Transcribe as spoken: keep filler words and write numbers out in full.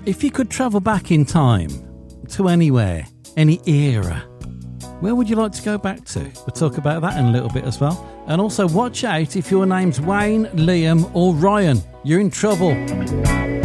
If you could travel back in time to anywhere, any era, where would you like to go back to? We'll talk about that in a little bit as well. And also watch out if your name's Wayne, Liam or Ryan. You're in trouble.